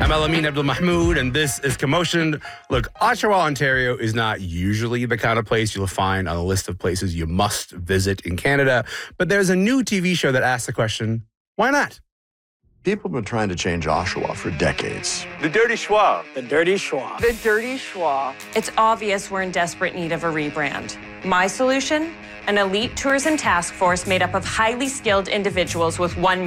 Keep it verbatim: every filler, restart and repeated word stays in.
I'm Alamin Abdul Mahmoud, and this is Commotion. Look, Oshawa, Ontario is not usually the kind of place you'll find on a list of places you must visit in Canada, but there's a new T V show that asks the question, why not? People have been trying to change Oshawa for decades. The Dirty Schwa. The Dirty Schwa. The Dirty Schwa. It's obvious we're in desperate need of a rebrand. My solution? An elite tourism task force made up of highly skilled individuals with one